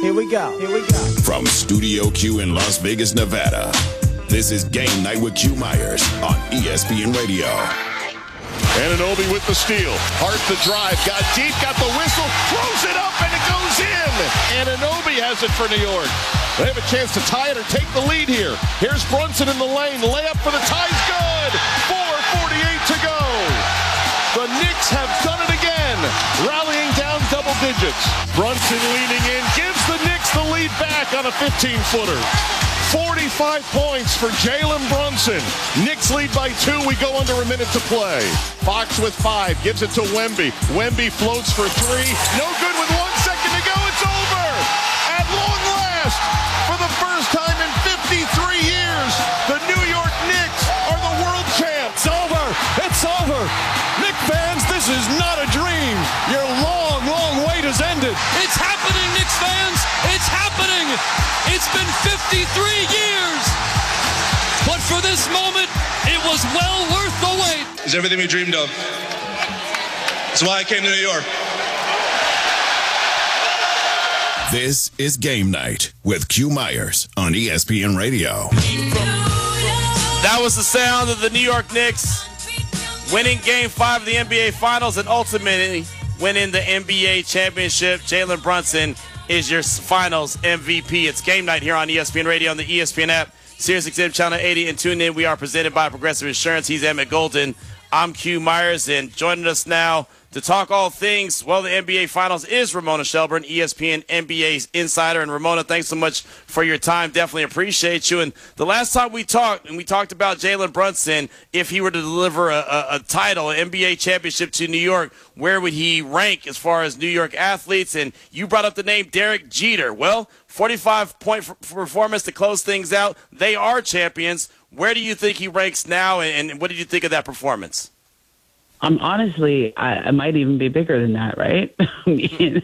Here we go. From Studio Q in Las Vegas, Nevada, this is Game Night with Q Myers on ESPN Radio. Anunoby with the steal. Hart the drive. Got deep, got the whistle, throws it up, and it goes in. Anunoby has it for New York. They have a chance to tie it or take the lead here. Here's Brunson in the lane. Layup for the tie's good. 4:48 to go. The Knicks have done it again, rallying down double digits. Brunson leaning in, gives the Knicks the lead back on a 15-footer. 45 points for Jalen Brunson. Knicks lead by 2. We go under a minute to play. Fox with 5, gives it to Wemby. Wemby floats for 3. No good with 1 second to go. It's over. At long last, for the first time in 53 years, the New York Knicks are the world champs. It's over. It's over. Knicks fans, this is not a dream. Your long, long wait has ended. It's happening, Knicks fans. It's happening. It's been 53 years. But for this moment, it was well worth the wait. It's everything we dreamed of. That's why I came to New York. This is Game Night with Q Myers on ESPN Radio. That was the sound of the New York Knicks winning Game 5 of the NBA Finals and ultimately winning the NBA championship. Jalen Brunson is your Finals MVP. It's Game Night here on ESPN Radio on the ESPN app, SiriusXM Channel 80, and tune in. We are presented by Progressive Insurance. He's Emmett Golden. I'm Q Myers, and joining us now to talk all things, well, the NBA Finals is Ramona Shelburne, ESPN NBA insider. And Ramona, thanks so much for your time. Definitely appreciate you. And the last time we talked, and we talked about Jalen Brunson, if he were to deliver a title, an NBA championship to New York, where would he rank as far as New York athletes? And you brought up the name Derek Jeter. Well, 45-point performance to close things out. They are champions. Where do you think he ranks now, and what did you think of that performance? Honestly, I might even be bigger than that, right? I mean,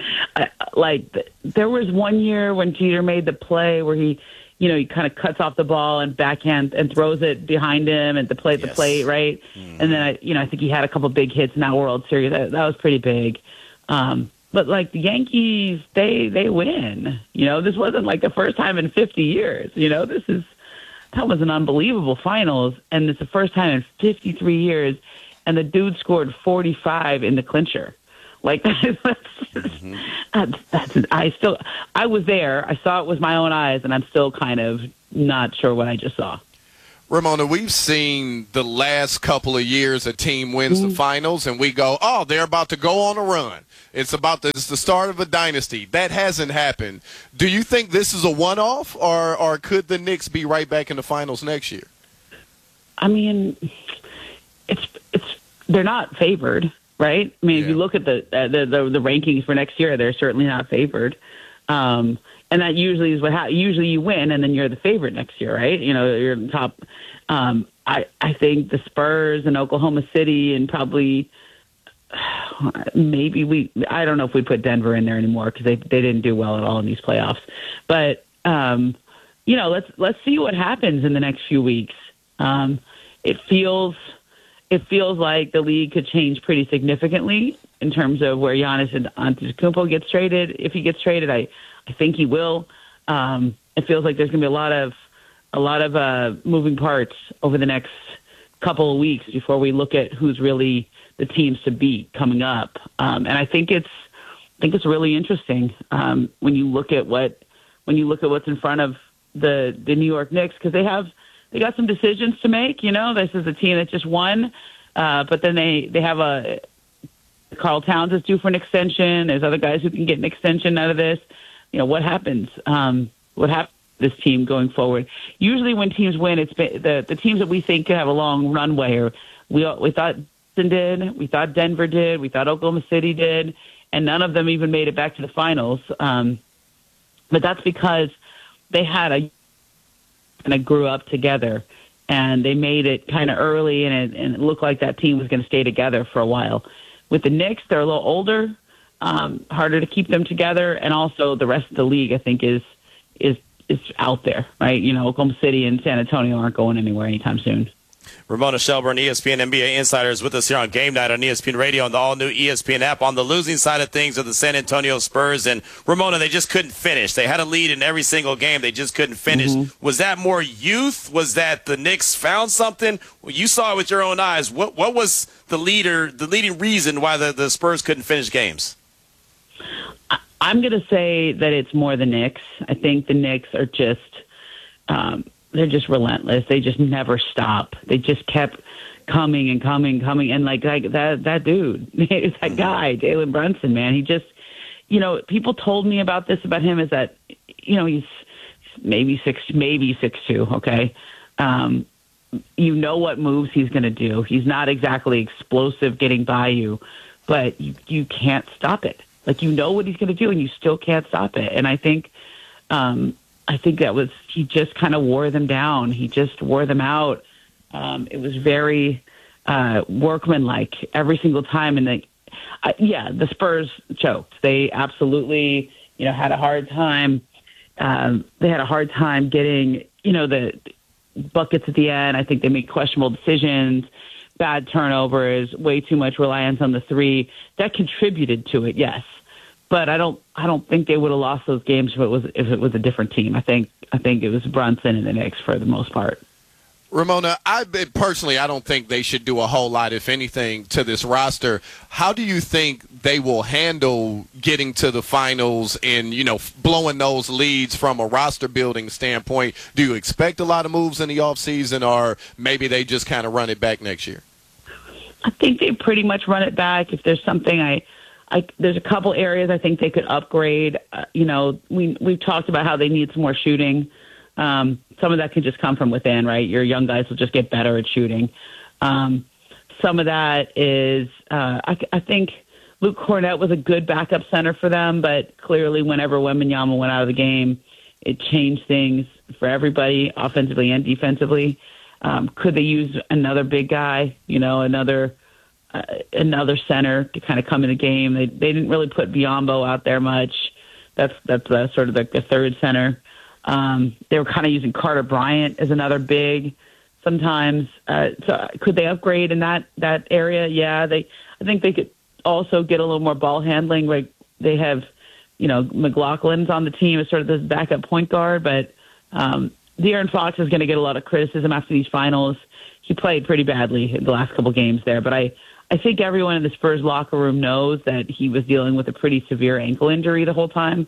there was one year when Jeter made the play where he kind of cuts off the ball and backhand and throws it behind him at the plate, right? Mm-hmm. And then I think he had a couple big hits in that World Series. That was pretty big. But the Yankees, they win. This wasn't like the first time in 50 years. That was an unbelievable finals, and it's the first time in 53 years. And the dude scored 45 in the clincher. I was there. I saw it with my own eyes, and I'm still kind of not sure what I just saw. Ramona, we've seen the last couple of years a team wins the finals, and we go, oh, they're about to go on a run. It's the start of a dynasty. That hasn't happened. Do you think this is a one-off, or could the Knicks be right back in the finals next year? I mean, they're not favored, right? I mean, if you look at the rankings for next year, they're certainly not favored. And that usually is usually you win, and then you're the favorite next year, right? You're the top. I think the Spurs and Oklahoma City and probably I don't know if we put Denver in there anymore because they didn't do well at all in these playoffs. But let's see what happens in the next few weeks. It feels like the league could change pretty significantly in terms of where Giannis Antetokounmpo gets traded. If he gets traded, I think he will. It feels like there's going to be a lot of moving parts over the next couple of weeks before we look at who's really the teams to beat coming up. And I think it's really interesting when you look at what's in front of the New York Knicks, because they got some decisions to make. This is a team that just won, but then they have Karl Towns is due for an extension. There's other guys who can get an extension out of this. What happens? What happens to this team going forward? Usually when teams win, it's been the teams that we think could have a long runway. Or we thought Boston did, we thought Denver did, we thought Oklahoma City did, and none of them even made it back to the finals. But that's because they had and grew up together, and they made it kind of early, and it looked like that team was going to stay together for a while. With the Knicks, they're a little older, harder to keep them together, and also the rest of the league, I think, is out there, right? Oklahoma City and San Antonio aren't going anywhere anytime soon. Ramona Shelburne, ESPN NBA Insiders, with us here on Game Night on ESPN Radio and the all-new ESPN app. On the losing side of things are the San Antonio Spurs. And, Ramona, they just couldn't finish. They had a lead in every single game. They just couldn't finish. Mm-hmm. Was that more youth? Was that the Knicks found something? Well, you saw it with your own eyes. What was the leading reason why the Spurs couldn't finish games? I'm going to say that it's more the Knicks. I think the Knicks are just they're just relentless. They just never stop. They just kept coming and coming. And like that dude, that guy, Jalen Brunson, man, he just, people told me about him is that, he's maybe 6'2", okay? What moves he's going to do. He's not exactly explosive getting by you, but you can't stop it. Like, what he's going to do, and you still can't stop it. And I think he just kind of wore them down. He just wore them out. It was very workmanlike every single time. And the Spurs choked. They absolutely, had a hard time. They had a hard time getting, the buckets at the end. I think they made questionable decisions, bad turnovers, way too much reliance on the three. That contributed to it, yes. But I don't think they would have lost those games if it was a different team. I think it was Brunson and the Knicks for the most part. Ramona, I don't think they should do a whole lot, if anything, to this roster. How do you think they will handle getting to the finals and, blowing those leads from a roster building standpoint? Do you expect a lot of moves in the offseason, or maybe they just kind of run it back next year? I think they pretty much run it back. If there's something there's a couple areas I think they could upgrade. We've talked about how they need some more shooting. Some of that can just come from within, right? Your young guys will just get better at shooting. Some of that is, I think Luke Cornett was a good backup center for them, but clearly whenever Wembanyama went out of the game, it changed things for everybody, offensively and defensively. Could they use another big guy, another center to kind of come in the game? They didn't really put Biyombo out there much. That's sort of the third center. They were kind of using Carter Bryant as another big sometimes. So could they upgrade in that area? Yeah, I think they could also get a little more ball handling. Like they have, McLaughlin's on the team as sort of this backup point guard, but De'Aaron Fox is going to get a lot of criticism after these finals. He played pretty badly in the last couple games there, but I think everyone in the Spurs locker room knows that he was dealing with a pretty severe ankle injury the whole time.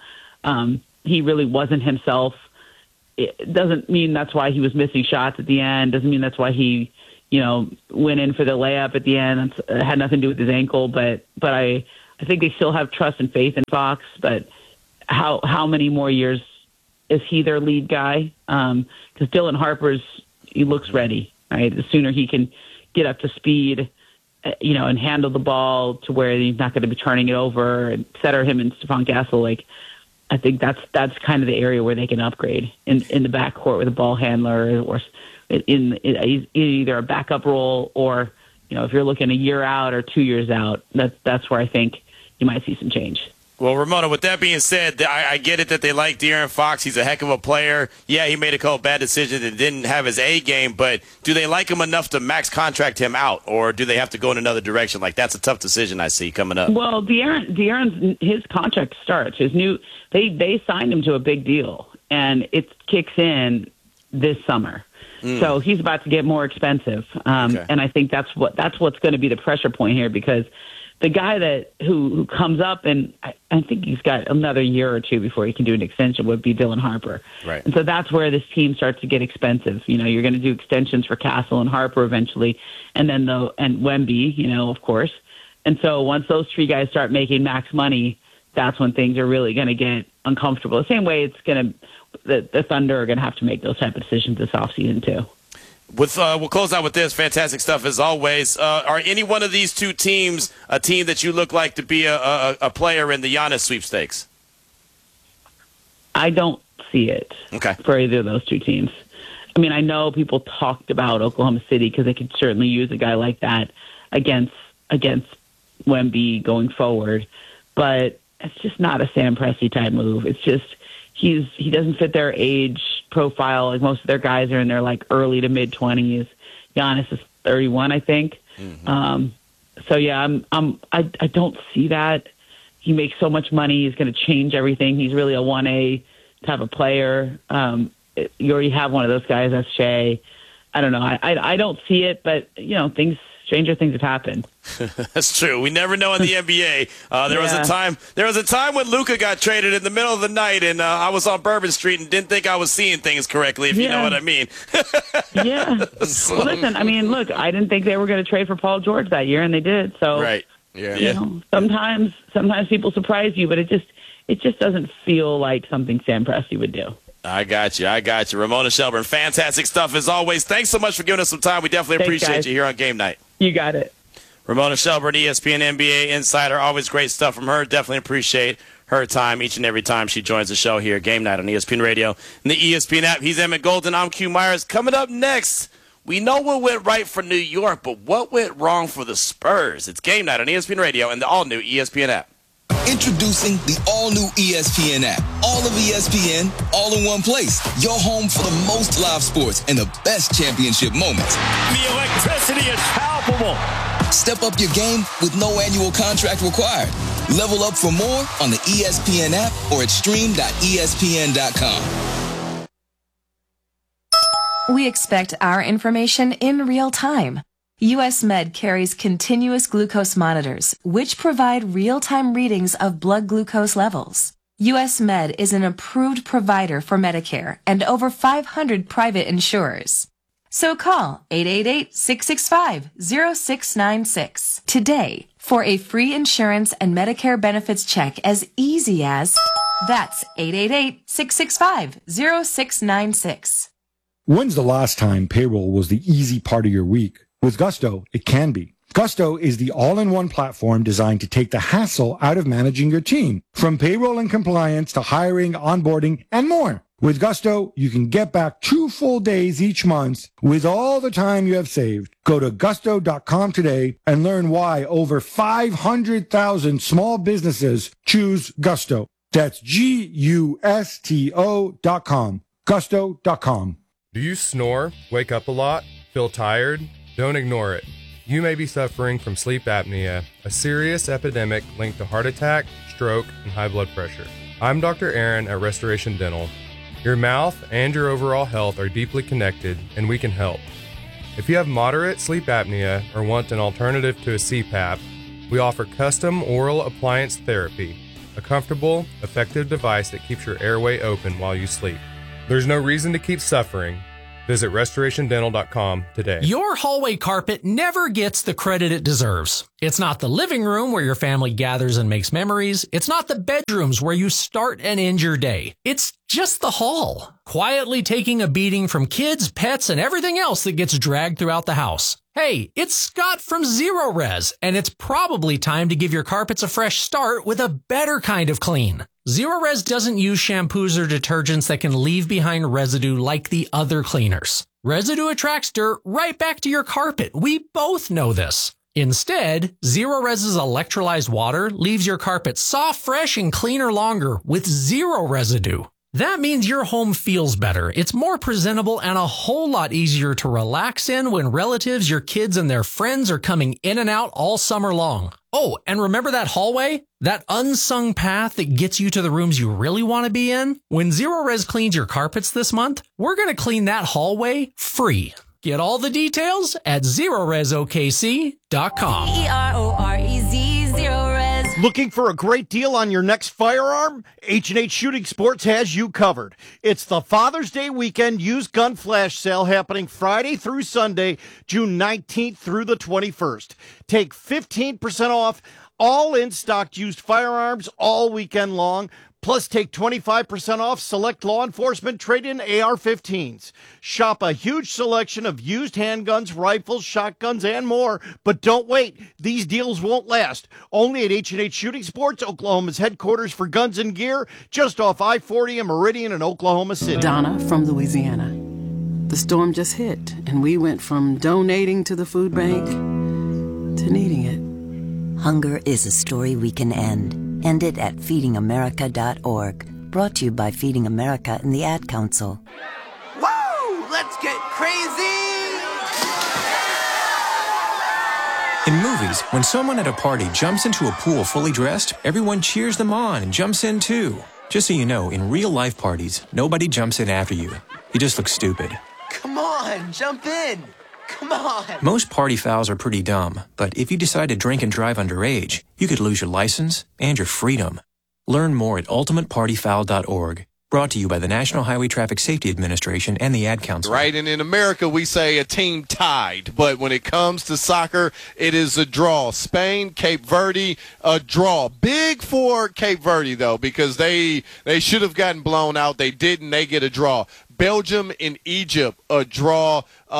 He really wasn't himself. It doesn't mean that's why he was missing shots at the end. Doesn't mean that's why he, went in for the layup at the end. It had nothing to do with his ankle, but I think they still have trust and faith in Fox. But how many more years is he their lead guy? Because Dylan he looks ready, right? The sooner he can get up to speed, and handle the ball to where he's not going to be turning it over, and center him and Stephon Castle, I think that's kind of the area where they can upgrade in the backcourt with a ball handler, or in either a backup role, or if you're looking a year out or 2 years out, that's where I think you might see some change. Well, Ramona, with that being said, I get it that they like De'Aaron Fox. He's a heck of a player. Yeah, he made a couple bad decisions and didn't have his A game, but do they like him enough to max contract him out, or do they have to go in another direction? That's a tough decision I see coming up. Well, De'Aaron's his contract starts. They signed him to a big deal, and it kicks in this summer. So he's about to get more expensive, okay. And I think that's what's going to be the pressure point here, because the guy who comes up, and I think he's got another year or two before he can do an extension, would be Dylan Harper. Right. And so that's where this team starts to get expensive. You're going to do extensions for Castle and Harper eventually, and then and Wemby, of course. And so once those three guys start making max money, that's when things are really going to get uncomfortable. The same way the Thunder are going to have to make those type of decisions this offseason too. We'll close out with this. Fantastic stuff as always. Are any one of these two teams a team that you look like to be a player in the Giannis sweepstakes? I don't see it for either of those two teams. I mean, I know people talked about Oklahoma City because they could certainly use a guy like that against Wemby going forward, but it's just not a Sam Presti type move. It's just he doesn't fit their age profile. Like most of their guys are in their early to mid 20s. Giannis is 31, I think. Mm-hmm. So yeah, I don't see that. He makes so much money. He's going to change everything. He's really a 1A type of player. You already have one of those guys. That's Shea. I don't know. I don't see it, but stranger things have happened. That's true. We never know in the NBA. There was a time when Luka got traded in the middle of the night, and I was on Bourbon Street and didn't think I was seeing things correctly, if you know what I mean. Yeah. So. Well, listen, I mean, look, I didn't think they were going to trade for Paul George that year, and they did. So, right. Yeah. Sometimes people surprise you, but it just doesn't feel like something Sam Presti would do. I got you. Ramona Shelburne, fantastic stuff as always. Thanks so much for giving us some time. We definitely appreciate you here on Game Night. You got it. Ramona Shelburne, ESPN NBA insider. Always great stuff from her. Definitely appreciate her time each and every time she joins the show here. Game Night on ESPN Radio and the ESPN app. He's Emmett Golden. I'm Q Myers. Coming up next, we know what went right for New York, but what went wrong for the Spurs? It's Game Night on ESPN Radio and the all-new ESPN app. Introducing the all-new ESPN app. All of ESPN, all in one place. Your home for the most live sports and the best championship moments. The electricity is palpable. Step up your game with no annual contract required. Level up for more on the ESPN app or at stream.espn.com. We expect our information in real time. US Med carries continuous glucose monitors, which provide real-time readings of blood glucose levels. US Med is an approved provider for Medicare and over 500 private insurers. So call 888-665-0696 today for a free insurance and Medicare benefits check as easy as... That's 888-665-0696. When's the last time payroll was the easy part of your week? With Gusto, it can be. Gusto is the all-in-one platform designed to take the hassle out of managing your team, from payroll and compliance to hiring, onboarding, and more. With Gusto, you can get back 2 full days each month with all the time you have saved. Go to gusto.com today and learn why over 500,000 small businesses choose Gusto. That's Gusto.com. Gusto.com. Do you snore, wake up a lot, feel tired? Don't ignore it. You may be suffering from sleep apnea, a serious epidemic linked to heart attack, stroke, and high blood pressure. I'm Dr. Aaron at Restoration Dental. Your mouth and your overall health are deeply connected, and we can help. If you have moderate sleep apnea or want an alternative to a CPAP, we offer custom oral appliance therapy, a comfortable, effective device that keeps your airway open while you sleep. There's no reason to keep suffering. Visit restorationdental.com today. Your hallway carpet never gets the credit it deserves. It's not the living room where your family gathers and makes memories. It's not the bedrooms where you start and end your day. It's just the hall, quietly taking a beating from kids, pets, and everything else that gets dragged throughout the house. Hey, it's Scott from Zero Res, and it's probably time to give your carpets a fresh start with a better kind of clean. Zero Res doesn't use shampoos or detergents that can leave behind residue like the other cleaners. Residue attracts dirt right back to your carpet. We both know this. Instead, Zero Res's electrolyzed water leaves your carpet soft, fresh, and cleaner longer with zero residue. That means your home feels better. It's more presentable and a whole lot easier to relax in when relatives, your kids, and their friends are coming in and out all summer long. Oh, and remember that hallway? That unsung path that gets you to the rooms you really want to be in? When Zero Res cleans your carpets this month, we're going to clean that hallway free. Get all the details at ZeroResOKC.com. EROREZ, Zero Res. Looking for a great deal on your next firearm? H&H Shooting Sports has you covered. It's the Father's Day weekend used gun flash sale happening Friday through Sunday, June 19th through the 21st. Take 15% off all in-stock used firearms all weekend long. Plus, take 25% off select law enforcement trade-in AR-15s. Shop a huge selection of used handguns, rifles, shotguns, and more. But don't wait. These deals won't last. Only at H&H Shooting Sports, Oklahoma's headquarters for guns and gear, just off I-40 and Meridian in Oklahoma City. Donna from Louisiana. The storm just hit, and we went from donating to the food bank to needing it. Hunger is a story we can end. End it at feedingamerica.org. Brought to you by Feeding America and the Ad Council. Woo! Let's get crazy! In movies, when someone at a party jumps into a pool fully dressed, everyone cheers them on and jumps in too. Just so you know, in real-life parties, nobody jumps in after you. You just look stupid. Come on, jump in. Come on. Most party fouls are pretty dumb, but if you decide to drink and drive underage, you could lose your license and your freedom. Learn more at ultimatepartyfoul.org. Brought to you by the National Highway Traffic Safety Administration and the Ad Council. Right, and in America, we say a team tied. But when it comes to soccer, it is a draw. Spain, Cape Verde, a draw. Big for Cape Verde, though, because they should have gotten blown out. They didn't. They get a draw. Belgium and Egypt, a draw.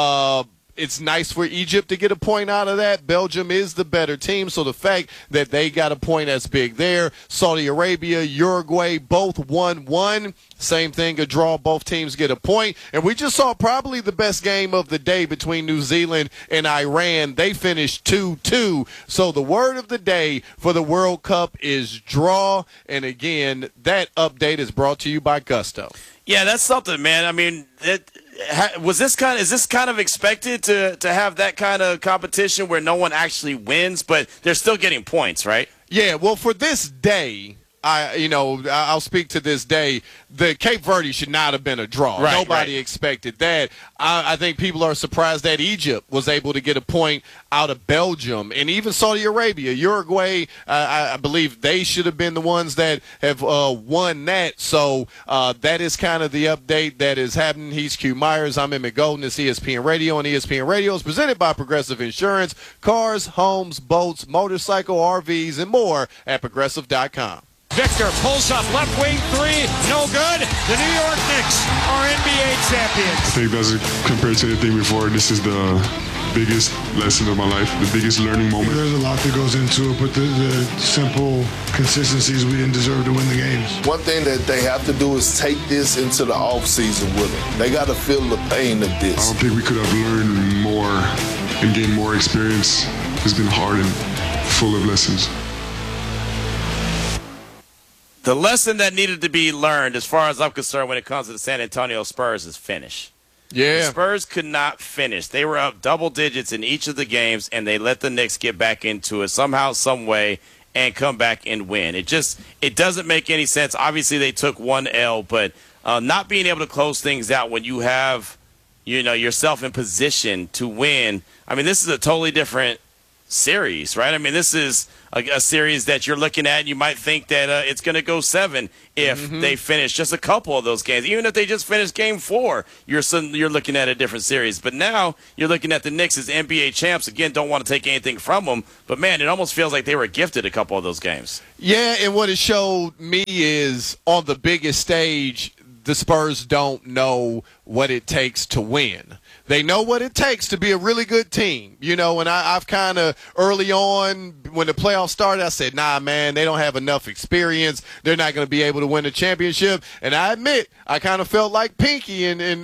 It's nice for Egypt to get a point out of that. Belgium is the better team, so the fact that they got a point, that's big there. Saudi Arabia, Uruguay, both 1-1. Same thing, a draw. Both teams get a point. And we just saw probably the best game of the day between New Zealand and Iran. They finished 2-2. So the word of the day for the World Cup is draw. And again, that update is brought to you by Gusto. Yeah, that's something, man. I mean, is this kind of expected to have that kind of competition where no one actually wins, but they're still getting points, right? Yeah, well, for this day, I'll speak to this day. The Cape Verde should not have been a draw. Right, Nobody expected that. I think people are surprised that Egypt was able to get a point out of Belgium and even Saudi Arabia. Uruguay, I believe they should have been the ones that have won that. So that is kind of the update that is happening. He's Q Myers. I'm Emmett Golden. It's ESPN Radio, and ESPN Radio is presented by Progressive Insurance. Cars, homes, boats, motorcycle, RVs, and more at Progressive.com. Victor pulls up, left wing three, no good. The New York Knicks are NBA champions. I think that's compared to anything before. This is the biggest lesson of my life, the biggest learning moment. There's a lot that goes into it, but the simple consistencies, we didn't deserve to win the games. One thing that they have to do is take this into the offseason with them. They got to feel the pain of this. I don't think we could have learned more and gained more experience. It's been hard and full of lessons. The lesson that needed to be learned, as far as I'm concerned, when it comes to the San Antonio Spurs, is finish. Yeah. The Spurs could not finish. They were up double digits in each of the games, and they let the Knicks get back into it somehow, some way, and come back and win. It doesn't make any sense. Obviously, they took one L, but not being able to close things out when you have, yourself in position to win. I mean, this is a totally different series, right? I mean, this is a series that you're looking at, and you might think that it's going to go 7 if they finish just a couple of those games. Even if they just finish Game 4, you're looking at a different series. But now you're looking at the Knicks as NBA champs. Again, don't want to take anything from them, but man, it almost feels like they were gifted a couple of those games. Yeah, and what it showed me is on the biggest stage, the Spurs don't know what it takes to win. They know what it takes to be a really good team, and I've kind of early on when the playoffs started, I said, nah, man, they don't have enough experience. They're not going to be able to win a championship. And I admit, I kind of felt like Pinky in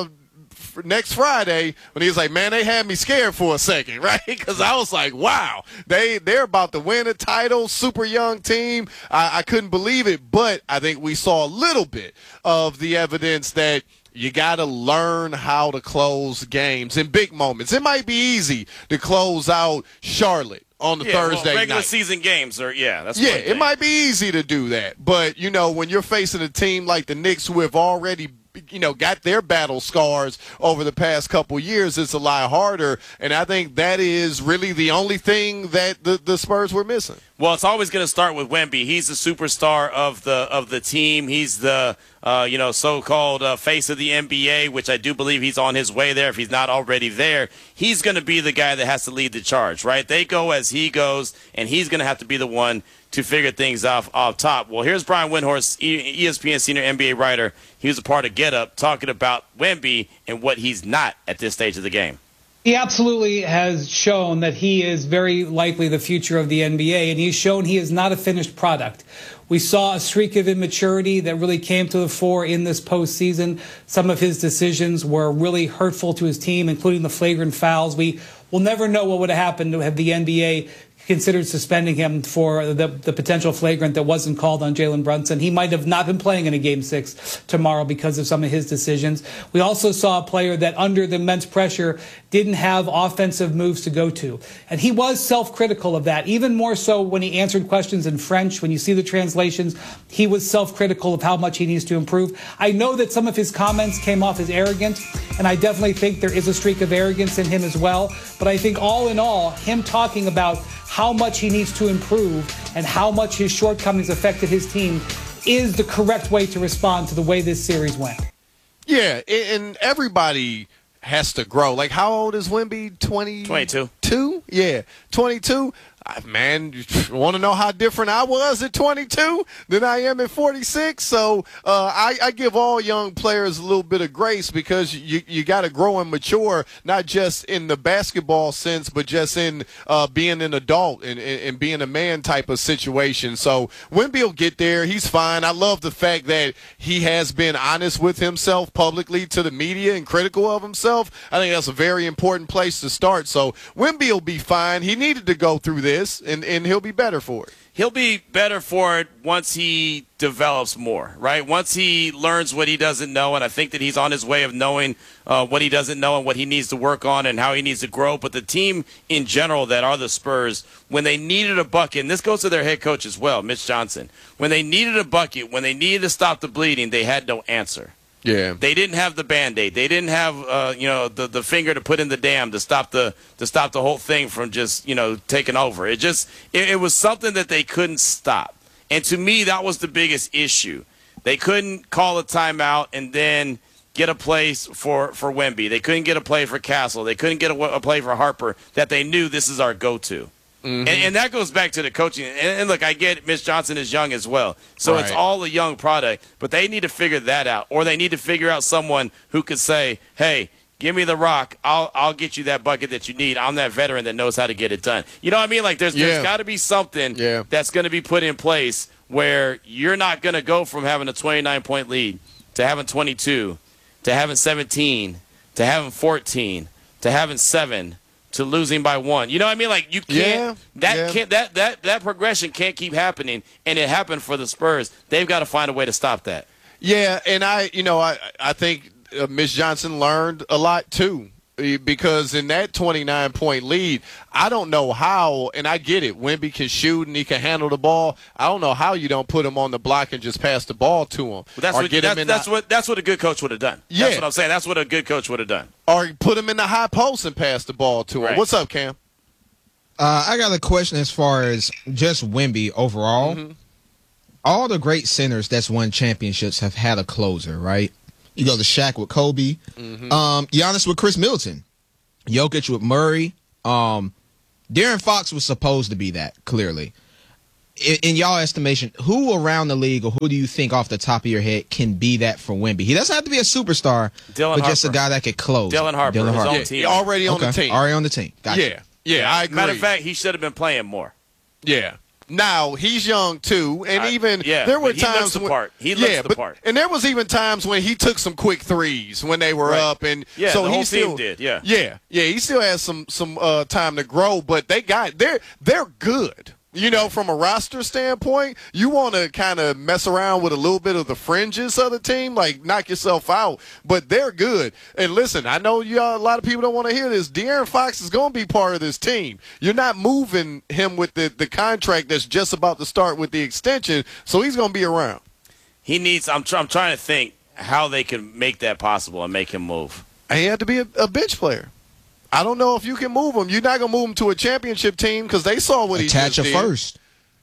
next Friday when he was like, man, they had me scared for a second, right? Because I was like, wow, they're about to win a title, super young team. I couldn't believe it, but I think we saw a little bit of the evidence that you got to learn how to close games in big moments. It might be easy to close out Charlotte on the Thursday regular night. Season games that's it might be easy to do that. But, when you're facing a team like the Knicks who have already got their battle scars over the past couple years, it's a lot harder. And I think that is really the only thing that the Spurs were missing. Well, it's always going to start with Wemby. He's the superstar of the team. He's the so-called face of the NBA, which I do believe he's on his way there if he's not already there. He's going to be the guy that has to lead the charge, right? They go as he goes, and he's going to have to be the one to figure things off top. Well, here's Brian Windhorst, ESPN senior NBA writer. He was a part of Get Up, talking about Wemby and what he's not at this stage of the game. He absolutely has shown that he is very likely the future of the NBA, and he's shown he is not a finished product. We saw a streak of immaturity that really came to the fore in this postseason. Some of his decisions were really hurtful to his team, including the flagrant fouls. We will never know what would have happened to have the NBA considered suspending him for the potential flagrant that wasn't called on Jalen Brunson. He might have not been playing in a Game 6 tomorrow because of some of his decisions. We also saw a player that under the immense pressure didn't have offensive moves to go to. And he was self-critical of that, even more so when he answered questions in French. When you see the translations, he was self-critical of how much he needs to improve. I know that some of his comments came off as arrogant, and I definitely think there is a streak of arrogance in him as well. But I think all in all, him talking about how much he needs to improve and how much his shortcomings affected his team is the correct way to respond to the way this series went. Yeah, and everybody has to grow. Like, how old is Wemby? 22. Yeah, 22. Man, you want to know how different I was at 22 than I am at 46? So I give all young players a little bit of grace because you got to grow and mature, not just in the basketball sense, but just in being an adult and being a man type of situation. So Wemby will get there. He's fine. I love the fact that he has been honest with himself publicly to the media and critical of himself. I think that's a very important place to start. So Wemby will be fine. He needed to go through this. And he'll be better for it. He'll be better for it once he develops more, right? Once he learns what he doesn't know, and I think that he's on his way of knowing what he doesn't know and what he needs to work on and how he needs to grow. But the team in general that are the Spurs, when they needed a bucket, and this goes to their head coach as well, Mitch Johnson, when they needed a bucket, when they needed to stop the bleeding, they had no answer. Yeah, they didn't have the Band-Aid. They didn't have the finger to put in the dam to stop the whole thing from just taking over. It was something that they couldn't stop. And to me, that was the biggest issue. They couldn't call a timeout and then get a play for Wemby. They couldn't get a play for Castle. They couldn't get a play for Harper that they knew this is our go-to. Mm-hmm. And that goes back to the coaching. And look, I get Mitch Johnson is young as well. So It's all a young product. But they need to figure that out. Or they need to figure out someone who could say, hey, give me the rock. I'll get you that bucket that you need. I'm that veteran that knows how to get it done. You know what I mean? Like there's got to be something that's going to be put in place where you're not going to go from having a 29-point lead to having 22 to having 17 to having 14 to having 7 to losing by 1. You know what I mean? Like you can't that progression can't keep happening, and it happened for the Spurs. They've got to find a way to stop that. Yeah, and I think Mitch Johnson learned a lot too, because in that 29-point lead, I don't know how, and I get it, Wemby can shoot and he can handle the ball. I don't know how you don't put him on the block and just pass the ball to him. That's what a good coach would have done. Yeah. That's what I'm saying. That's what a good coach would have done. Or put him in the high post and pass the ball to him. Right. What's up, Cam? I got a question as far as just Wemby overall. Mm-hmm. All the great centers that's won championships have had a closer, right? You go to Shaq with Kobe, Giannis with Chris Middleton, Jokic with Murray. De'Aaron Fox was supposed to be that, clearly. In y'all estimation, who around the league, or who do you think off the top of your head can be that for Wemby? He doesn't have to be a superstar, but just a guy that could close. Dylan Harper. His own team. Already on the team. Already on the team. Gotcha. Yeah, I agree. Matter of fact, he should have been playing more. Yeah. Now, he's young, too, and there were times when he looks the part. And there was even times when he took some quick threes when they were up, and so the he whole still team did. He still has some time to grow, but they're good. You know, from a roster standpoint, you want to kind of mess around with a little bit of the fringes of the team, like knock yourself out. But they're good. And listen, I know a lot of people don't want to hear this. De'Aaron Fox is going to be part of this team. You're not moving him with the contract that's just about to start with the extension, so he's going to be around. He needs. I'm trying to think how they can make that possible and make him move. And he had to be a bench player. I don't know if you can move him. You're not going to move him to a championship team because they saw what he just did. Attach a first.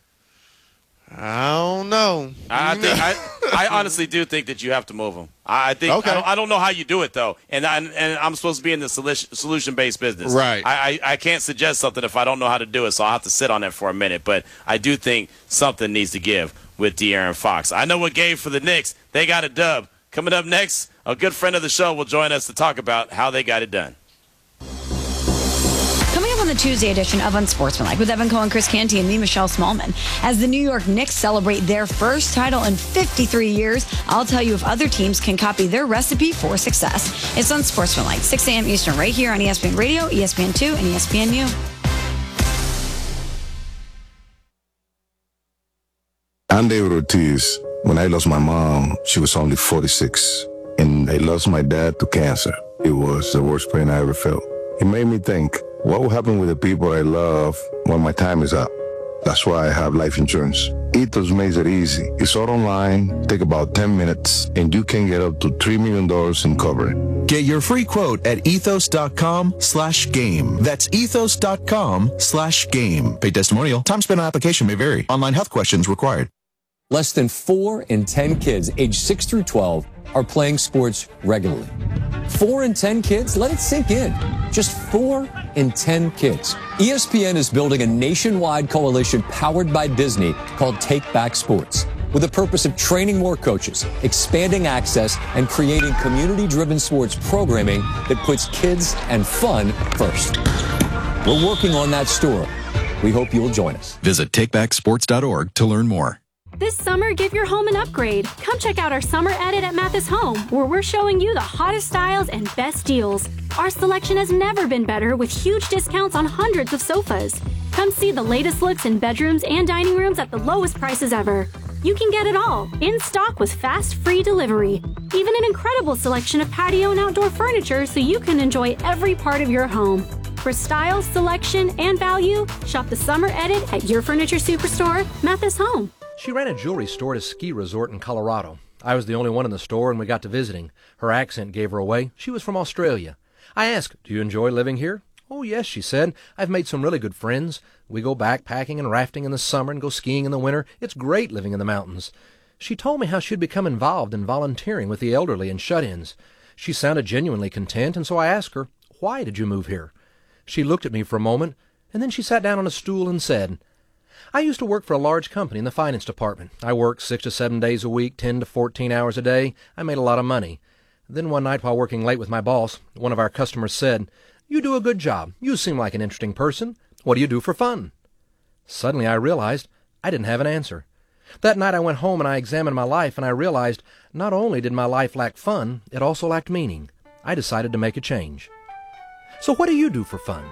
I don't know. I honestly do think that you have to move him. I think. Okay. I don't know how you do it though, and I'm supposed to be in the solution-based business. Right. I can't suggest something if I don't know how to do it, so I'll have to sit on it for a minute. But I do think something needs to give with De'Aaron Fox. I know what gave for the Knicks. They got a dub. Coming up next, a good friend of the show will join us to talk about how they got it done. Coming up on the Tuesday edition of Unsportsmanlike with Evan Cohen, Chris Canty, and me, Michelle Smallman. As the New York Knicks celebrate their first title in 53 years, I'll tell you if other teams can copy their recipe for success. It's Unsportsmanlike, 6 a.m. Eastern, right here on ESPN Radio, ESPN2, and ESPNU. I'm David Ortiz. When I lost my mom, she was only 46. And I lost my dad to cancer. It was the worst pain I ever felt. It made me think, what will happen with the people I love when my time is up? That's why I have life insurance. Ethos makes it easy. It's all online, take about 10 minutes, and you can get up to $3 million in coverage. Get your free quote at ethos.com/game. That's ethos.com/game. Paid testimonial. Time spent on application may vary. Online health questions required. Less than 4 in 10 kids aged 6 through 12 are playing sports regularly. 4 in 10 kids? Let it sink in. Just 4 in 10 kids. ESPN is building a nationwide coalition powered by Disney called Take Back Sports, with the purpose of training more coaches, expanding access, and creating community-driven sports programming that puts kids and fun first. We're working on that story. We hope you'll join us. Visit takebacksports.org to learn more. This summer, give your home an upgrade. Come check out our summer edit at Mathis Home, where we're showing you the hottest styles and best deals. Our selection has never been better, with huge discounts on hundreds of sofas. Come see the latest looks in bedrooms and dining rooms at the lowest prices ever. You can get it all, in stock with fast, free delivery. Even an incredible selection of patio and outdoor furniture so you can enjoy every part of your home. For style, selection, and value, shop the summer edit at your furniture superstore, Mathis Home. She ran a jewelry store at a ski resort in Colorado. I was the only one in the store, and we got to visiting. Her accent gave her away. She was from Australia. I asked, "Do you enjoy living here?" "Oh, yes," she said. "I've made some really good friends. We go backpacking and rafting in the summer and go skiing in the winter. It's great living in the mountains." She told me how she'd become involved in volunteering with the elderly and shut-ins. She sounded genuinely content, and so I asked her, "Why did you move here?" She looked at me for a moment, and then she sat down on a stool and said, "I used to work for a large company in the finance department. I worked 6 to 7 days a week, 10 to 14 hours a day. I made a lot of money. Then one night while working late with my boss, one of our customers said, 'You do a good job. You seem like an interesting person. What do you do for fun?' Suddenly I realized I didn't have an answer. That night I went home and I examined my life, and I realized not only did my life lack fun, it also lacked meaning. I decided to make a change. So what do you do for fun?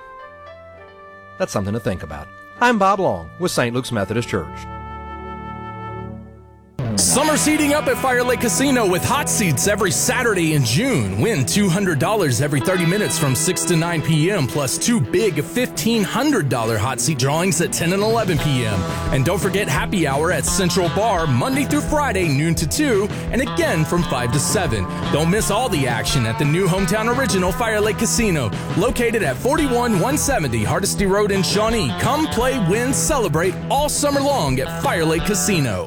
That's something to think about. I'm Bob Long with St. Luke's Methodist Church. Summer's heating up at Fire Lake Casino with hot seats every Saturday in June. Win $200 every 30 minutes from 6 to 9 p.m. plus 2 big $1,500 hot seat drawings at 10 and 11 p.m. And don't forget happy hour at Central Bar Monday through Friday, noon to 2, and again from 5 to 7. Don't miss all the action at the new hometown original Fire Lake Casino, located at 41170 Hardesty Road in Shawnee. Come play, win, celebrate all summer long at Fire Lake Casino.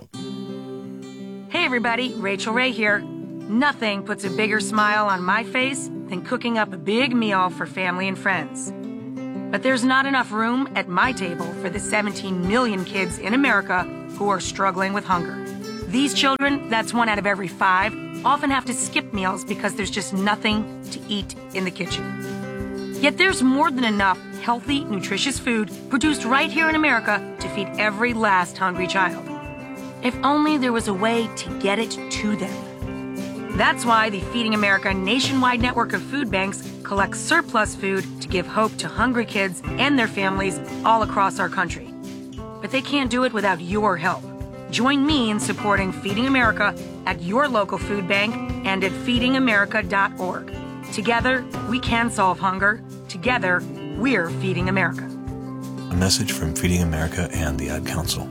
Hey everybody, Rachel Ray here. Nothing puts a bigger smile on my face than cooking up a big meal for family and friends. But there's not enough room at my table for the 17 million kids in America who are struggling with hunger. These children, that's 1 out of every 5, often have to skip meals because there's just nothing to eat in the kitchen. Yet there's more than enough healthy, nutritious food produced right here in America to feed every last hungry child. If only there was a way to get it to them. That's why the Feeding America nationwide network of food banks collects surplus food to give hope to hungry kids and their families all across our country. But they can't do it without your help. Join me in supporting Feeding America at your local food bank and at feedingamerica.org. Together, we can solve hunger. Together, we're Feeding America. A message from Feeding America and the Ad Council.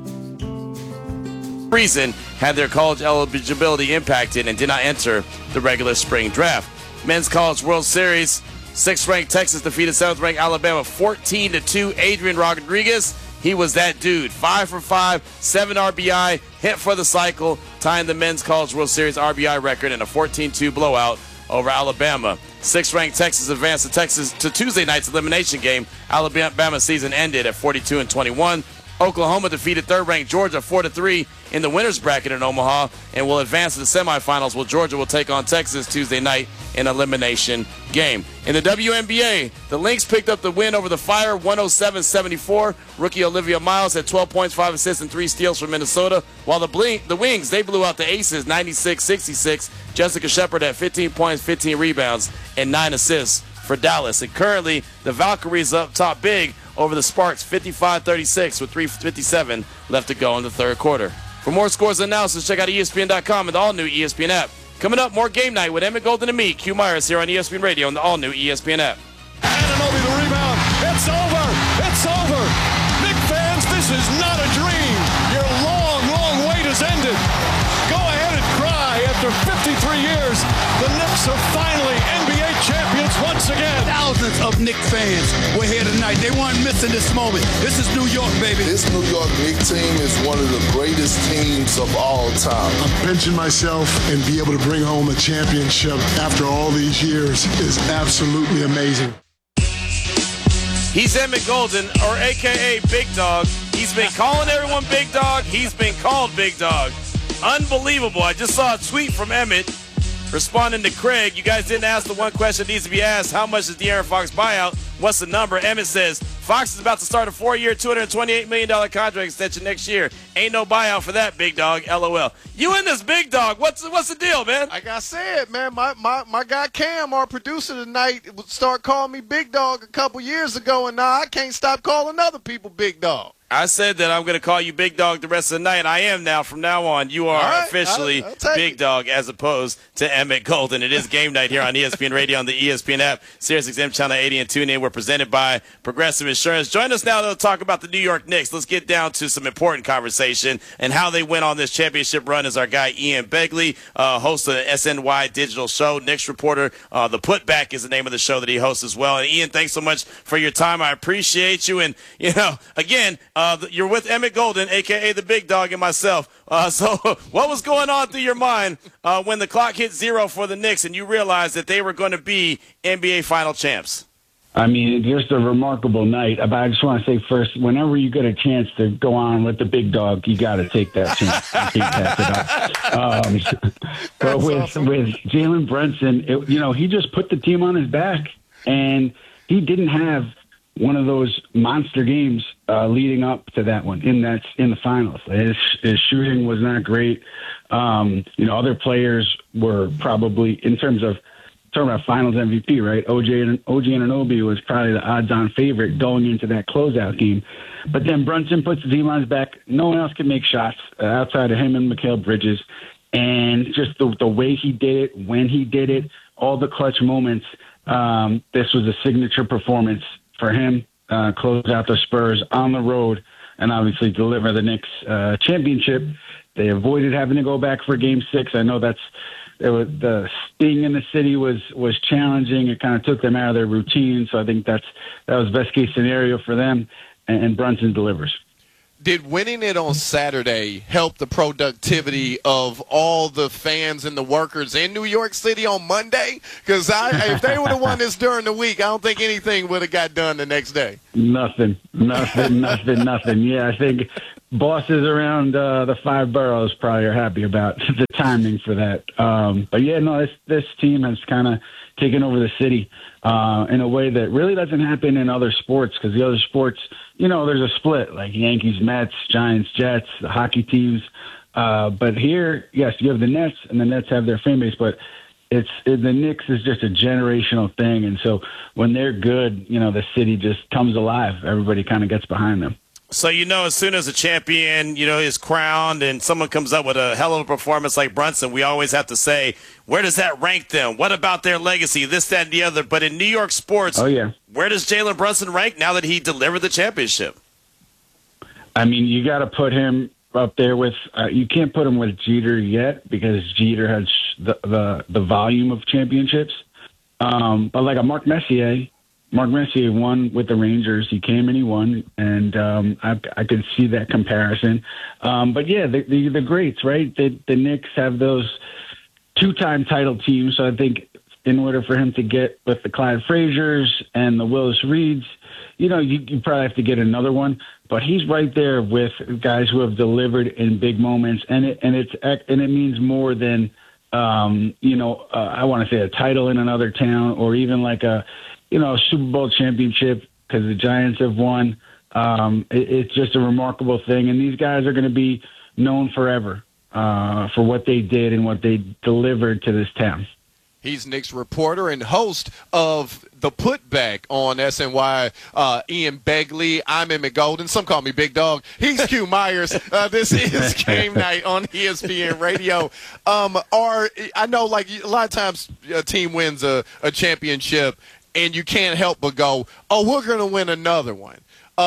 Reason had their college eligibility impacted and did not enter the regular spring draft. Men's College World Series, 6th-ranked Texas defeated 7th-ranked Alabama 14-2. Adrian Rodriguez, he was that dude. 5 for 5, 7 RBI, hit for the cycle, tying the Men's College World Series RBI record in a 14-2 blowout over Alabama. 6th-ranked Texas advanced to Tuesday night's elimination game. Alabama season ended at 42-21. Oklahoma defeated 3rd-ranked Georgia 4-3 in the winners bracket in Omaha and will advance to the semifinals, while Georgia will take on Texas Tuesday night in an elimination game. In the WNBA, the Lynx picked up the win over the Fire 107-74. Rookie Olivia Miles had 12 points, 5 assists, and 3 steals for Minnesota, while the Wings, they blew out the Aces 96-66. Jessica Shepard had 15 points, 15 rebounds, and 9 assists for Dallas. And currently, the Valkyries up top big over the Sparks 55-36 with 3:57 left to go in the third quarter. For more scores and analysis, check out ESPN.com and the all-new ESPN app. Coming up, more Game Night with Emmett Golden and me, Q Myers, here on ESPN Radio and the all-new ESPN app. Anunoby the rebound. It's over. It's over. Knicks fans, this is not a dream. Your long, long wait has ended. Go ahead and cry. After 53 years, the Knicks are finally NBA champions once again. Thousands of Knicks fans were here tonight. They weren't missing this moment. This is New York, baby. This New York Knicks team is one of the greatest teams of all time. I'm pinching myself and be able to bring home a championship after all these years is absolutely amazing. He's Emmett Golden, or a.k.a. Big Dog. He's been calling everyone Big Dog. He's been called Big Dog. Unbelievable. I just saw a tweet from Emmett responding to Craig. You guys didn't ask the one question that needs to be asked. How much is De'Aaron Fox buyout? What's the number? Emmett says, Fox is about to start a 4-year, $228 million contract extension next year. Ain't no buyout for that, Big Dog. LOL. You and this Big Dog. What's the deal, man? Like I said, man, my guy Cam, our producer tonight, would start calling me Big Dog a couple years ago, and now I can't stop calling other people Big Dog. I said that I'm going to call you Big Dog the rest of the night. I am now. From now on, you are officially Big Dog as opposed to Emmett Golden. It is Game Night here on ESPN Radio on the ESPN app, SiriusXM Channel 80 and TuneIn. We're presented by Progressive Insurance. Join us now to talk about the New York Knicks. Let's get down to some important conversation and how they went on this championship run is our guy Ian Begley, host of the SNY Digital Show, Knicks reporter. The Putback is the name of the show that he hosts as well. And Ian, thanks so much for your time. I appreciate you. And, again, you're with Emmett Golden, a.k.a. the Big Dog, and myself. So what was going on through your mind when the clock hit 0 for the Knicks and you realized that they were going to be NBA Final champs? I mean, just a remarkable night. But I just want to say first, whenever you get a chance to go on with the Big Dog, you got to take that chance. You can't pass it up. But with Jalen Brunson, he just put the team on his back, and he didn't have one of those monster games leading up to that one in the finals. His shooting was not great. Other players were probably, in terms of talking about finals MVP, right? OG Anunoby was probably the odds-on favorite going into that closeout game. But then Brunson puts the D-lines back. No one else can make shots outside of him and Mikal Bridges. And just the way he did it, when he did it, all the clutch moments, this was a signature performance for him, close out the Spurs on the road and obviously deliver the Knicks championship. They avoided having to go back for Game 6. I know the sting in the city was challenging. It kind of took them out of their routine. So I think that was best case scenario for them, and Brunson delivers. Did winning it on Saturday help the productivity of all the fans and the workers in New York City on Monday? Because if they would have won this during the week, I don't think anything would have got done the next day. Nothing. Yeah, I think bosses around the 5 boroughs probably are happy about the timing for that. But yeah, no, this team has kind of taken over the city in a way that really doesn't happen in other sports, because the other sports, there's a split, like Yankees, Mets, Giants, Jets, the hockey teams. But here, yes, you have the Nets, and the Nets have their fan base, but the Knicks is just a generational thing. And so when they're good, the city just comes alive. Everybody kind of gets behind them. So, as soon as a champion, is crowned and someone comes up with a hell of a performance like Brunson, we always have to say, where does that rank them? What about their legacy? This, that, and the other. But in New York sports, where does Jalen Brunson rank now that he delivered the championship? I mean, you got to put him up there with you can't put him with Jeter yet, because Jeter has the volume of championships. But like a Mark Messier won with the Rangers. He came and he won, and I could see that comparison. But yeah, the greats, right? The Knicks have those 2-time title teams. So I think in order for him to get with the Clyde Frazier's and the Willis Reeds, you probably have to get another one. But he's right there with guys who have delivered in big moments, and it means more than I want to say a title in another town, or even like a Super Bowl championship, because the Giants have won. It's just a remarkable thing. And these guys are going to be known forever for what they did and what they delivered to this town. He's Knicks reporter and host of The Putback on SNY. Ian Begley, I'm Emmett Golden. Some call me Big Dog. He's Q Myers. This is Game Night on ESPN Radio. I know, like, a lot of times a team wins a championship, and you can't help but go, oh, we're going to win another one.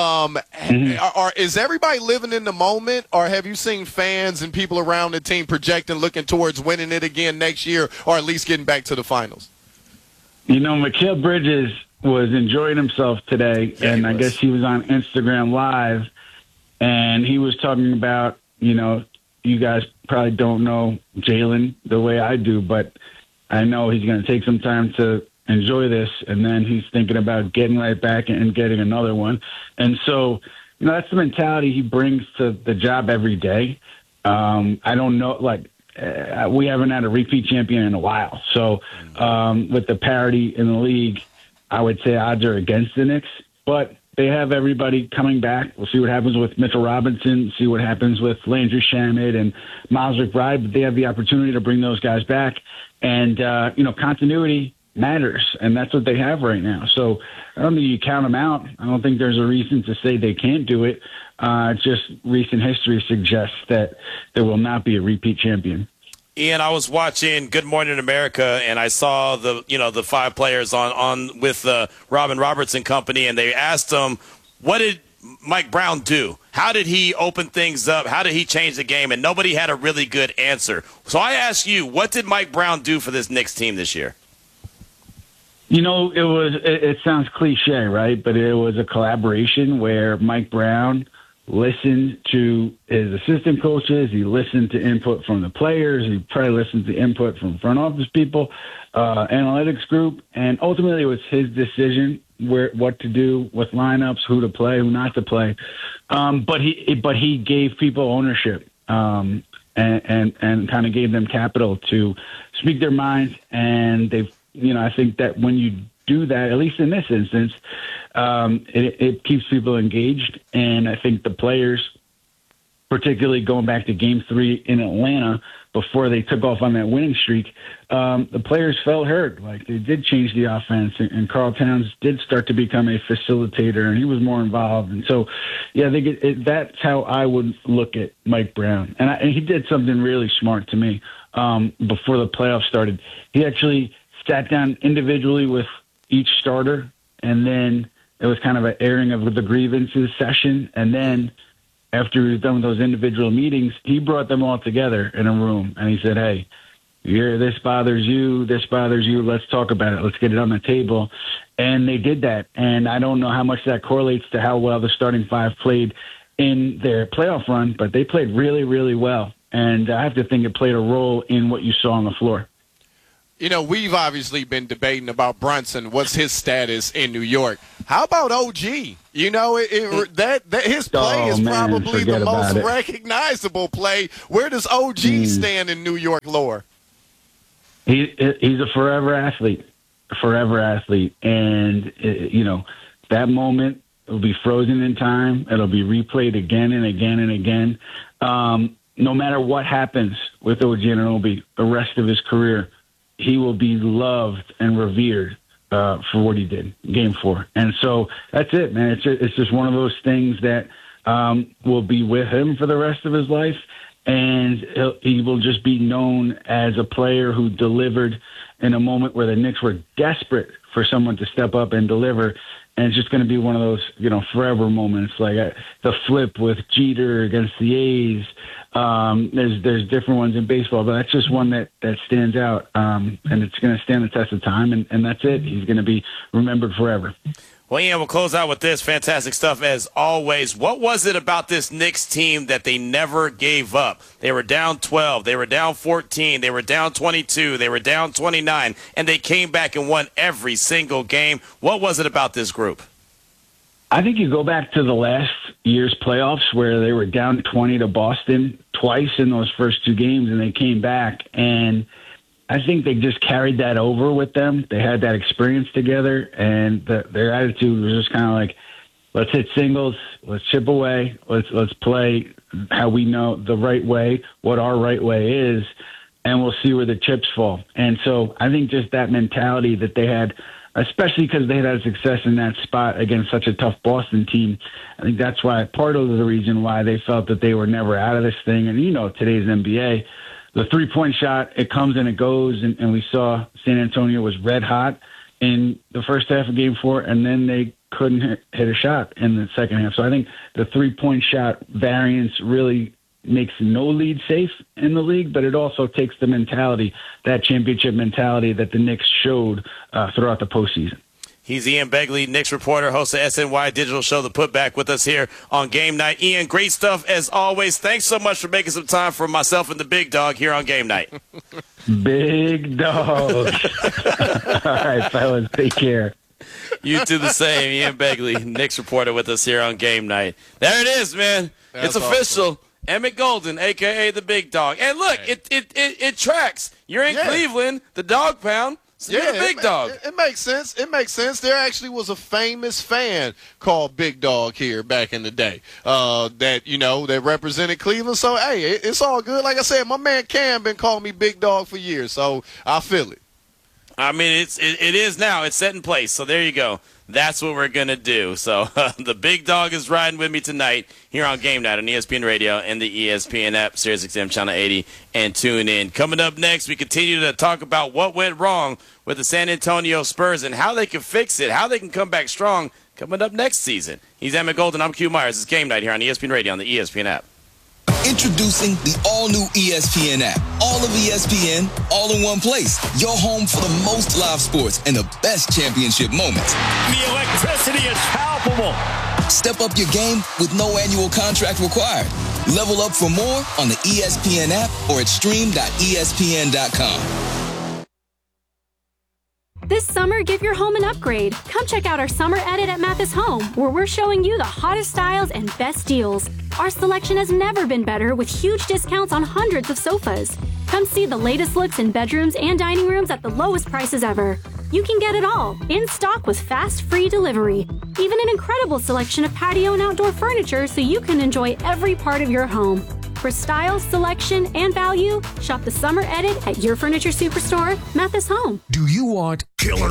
Is everybody living in the moment, or have you seen fans and people around the team projecting, looking towards winning it again next year, or at least getting back to the finals? You know, Mikal Bridges was enjoying himself today, and I guess he was on Instagram Live, and he was talking about, you know, you guys probably don't know Jalen the way I do, but I know he's going to take some time to enjoy this, and then he's thinking about getting right back and getting another one. And so, you know, that's the mentality he brings to the job every day. I don't know, like, we haven't had a repeat champion in a while. So with the parity in the league, I would say odds are against the Knicks, but they have everybody coming back. We'll see what happens with Mitchell Robinson, see what happens with Landry Shamet and Miles McBride, but they have the opportunity to bring those guys back. And, you know, continuity matters, and that's what they have right now. So I don't think you count them out. I don't think there's a reason to say they can't do it. Just recent history suggests that there will not be a repeat champion. Ian, I was watching Good Morning America, and I saw the 5 players on with Robin Roberts and company, and they asked them, what did Mike Brown do? How did he open things up? How did he change the game? And nobody had a really good answer. So I ask you, what did Mike Brown do for this Knicks team this year? You know, it sounds cliche, right? But it was a collaboration where Mike Brown listened to his assistant coaches. He listened to input from the players. He probably listened to input from front office people, analytics group. And ultimately it was his decision what to do with lineups, who to play, who not to play. But he gave people ownership, and kind of gave them capital to speak their minds. And they've, you know, I think that when you do that, at least in this instance, it keeps people engaged. And I think the players, particularly going back to Game 3 in Atlanta before they took off on that winning streak, the players felt heard. Like, they did change the offense, and Karl Towns did start to become a facilitator, and he was more involved. And so, yeah, that's how I would look at Mike Brown. And he did something really smart to me before the playoffs started. He actually sat down individually with each starter, and then it was kind of an airing of the grievances session. And then after he was done with those individual meetings, he brought them all together in a room, and he said, hey, this bothers you, let's talk about it, let's get it on the table. And they did that, and I don't know how much that correlates to how well the starting 5 played in their playoff run, but they played really, really well. And I have to think it played a role in what you saw on the floor. You know, we've obviously been debating about Brunson. What's his status in New York? How about OG? You know, that his play is probably the most recognizable play. Where does OG stand in New York lore? He's a forever athlete, and you know, that moment will be frozen in time. It'll be replayed again and again and again. No matter what happens with OG Anunoby the rest of his career, he will be loved and revered for what he did in Game 4. And so that's it, man. It's just one of those things that will be with him for the rest of his life. And he will just be known as a player who delivered in a moment where the Knicks were desperate for someone to step up and deliver. And it's just going to be one of those, you know, forever moments, like the flip with Jeter against the A's. There's different ones in baseball, but that's just one that stands out, and it's going to stand the test of time, and that's it. He's going to be remembered forever. Well, Ian, we'll close out with this. Fantastic stuff as always. What was it about this Knicks team that they never gave up? They were down 12. They were down 14. They were down 22. They were down 29. And they came back and won every single game. What was it about this group? I think you go back to the last year's playoffs where they were down 20 to Boston twice in those first 2 games, and they came back. And I think they just carried that over with them. They had that experience together, and their attitude was just kind of like, let's hit singles, let's chip away, let's play how we know the right way, what our right way is. and we'll see where the chips fall. And so I think just that mentality that they had, especially because they had success in that spot against such a tough Boston team, I think that's why part of the reason why they felt that they were never out of this thing. And, today's NBA, the three-point shot, it comes and it goes, and we saw San Antonio was red hot in the first half of Game 4, and then they couldn't hit a shot in the second half. So I think the three-point shot variance really makes no lead safe in the league, but it also takes the mentality, that championship mentality that the Knicks showed throughout the postseason. He's Ian Begley, Knicks reporter, host of SNY Digital Show, The Putback, with us here on Game Night. Ian, great stuff as always. Thanks so much for making some time for myself and the Big Dog here on Game Night. Big Dog. All right, fellas, take care. You do the same. Ian Begley, Knicks reporter, with us here on Game Night. There it is, man. That's it's official. Awesome. Emmett Golden, a.k.a. the Big Dog. And look, it tracks. You're in Cleveland, the Dog Pound. So you're the Big Dog. It makes sense. It makes sense. There actually was a famous fan called Big Dog here back in the day that represented Cleveland. So, hey, it's all good. Like I said, my man Cam been calling me Big Dog for years, so I feel it. I mean, it is now. It's set in place. So there you go. That's what we're going to do. So the Big Dog is riding with me tonight here on Game Night on ESPN Radio and the ESPN app, SiriusXM Channel 80, and tune in. Coming up next, we continue to talk about what went wrong with the San Antonio Spurs and how they can fix it, how they can come back strong coming up next season. He's Emmett Golden. I'm Q Myers. It's Game Night here on ESPN Radio on the ESPN app. Introducing the all-new ESPN app. All of ESPN, all in one place. Your home for the most live sports and the best championship moments. The electricity is palpable. Step up your game with no annual contract required. Level up for more on the ESPN app or at stream.espn.com. This summer, give your home an upgrade. Come check out our summer edit at Mathis Home, where we're showing you the hottest styles and best deals. Our selection has never been better, with huge discounts on hundreds of sofas. Come see the latest looks in bedrooms and dining rooms at the lowest prices ever. You can get it all, in stock with fast, free delivery. Even an incredible selection of patio and outdoor furniture so you can enjoy every part of your home. For style, selection, and value, shop the summer edit at your furniture superstore, Mathis Home. Do you want killer